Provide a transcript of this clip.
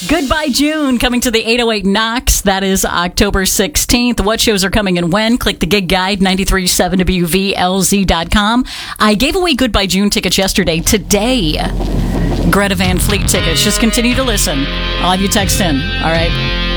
Goodbye June, coming to the 808 Knox. That is October 16th. What shows are coming and when? Click the gig guide, 937WVLZ.com. I gave away Goodbye June tickets yesterday. Today, Greta Van Fleet tickets. Just continue to listen. I'll have you text in. All right.